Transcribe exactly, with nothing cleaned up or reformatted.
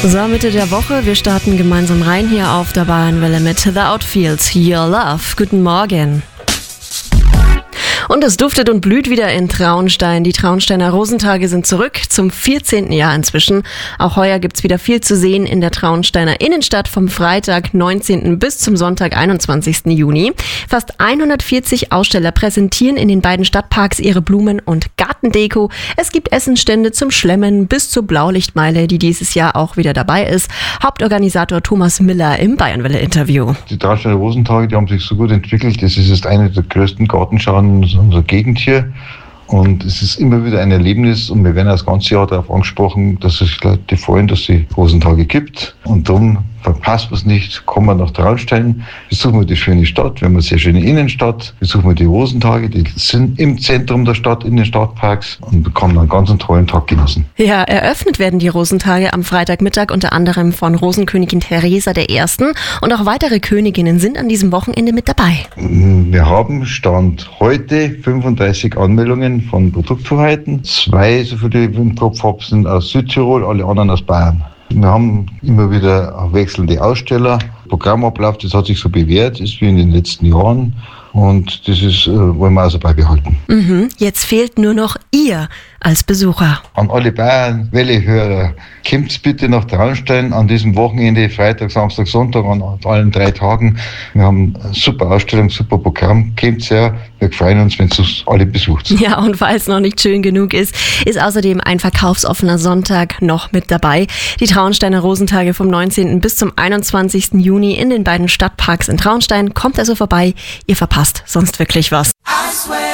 So, Mitte der Woche. Wir starten gemeinsam rein hier auf der Bayernwelle mit The Outfields, Your Love. Guten Morgen. Und es duftet und blüht wieder in Traunstein. Die Traunsteiner Rosentage sind zurück zum vierzehnten Jahr inzwischen. Auch heuer gibt's wieder viel zu sehen in der Traunsteiner Innenstadt vom Freitag, neunzehnten bis zum Sonntag, einundzwanzigsten Juni. Fast hundertvierzig Aussteller präsentieren in den beiden Stadtparks ihre Blumen- und Gartendeko. Es gibt Essensstände zum Schlemmen bis zur Blaulichtmeile, die dieses Jahr auch wieder dabei ist. Hauptorganisator Thomas Miller im Bayernwelle-Interview. Die Traunsteiner Rosentage, die haben sich so gut entwickelt. Das ist jetzt eine der größten Gartenschauen unserer Gegend hier. Und es ist immer wieder ein Erlebnis und wir werden das ganze Jahr darauf angesprochen, dass sich Leute freuen, dass es Rosentage gibt. Und darum verpasst man es nicht, kommen wir nach Traunstein, besuchen wir die schöne Stadt, wir haben eine sehr schöne Innenstadt, besuchen wir die Rosentage, die sind im Zentrum der Stadt, in den Stadtparks und kann einen ganz tollen Tag genießen. Ja, eröffnet werden die Rosentage am Freitagmittag unter anderem von Rosenkönigin Theresa der Ersten und auch weitere Königinnen sind an diesem Wochenende mit dabei. Wir haben Stand heute fünfunddreißig Anmeldungen von Produkthoheiten, zwei, so viele ich im Kopf habe, sind aus Südtirol, alle anderen aus Bayern. Wir haben immer wieder wechselnde Aussteller. Programmablauf, das hat sich so bewährt, ist wie in den letzten Jahren. Und das ist, äh, wollen wir also beibehalten. Mhm, jetzt fehlt nur noch ihr als Besucher. An alle Bayern-Welle-Hörer, kommt bitte nach Traunstein an diesem Wochenende, Freitag, Samstag, Sonntag, an allen drei Tagen. Wir haben eine super Ausstellung, super Programm. Kommt her, wir freuen uns, wenn es alle besucht. Ja, und weil es noch nicht schön genug ist, ist außerdem ein verkaufsoffener Sonntag noch mit dabei. Die Traunsteiner Rosentage vom neunzehnten bis zum einundzwanzigsten Juni in den beiden Stadtparks in Traunstein. Kommt also vorbei, ihr verpasst sonst wirklich was.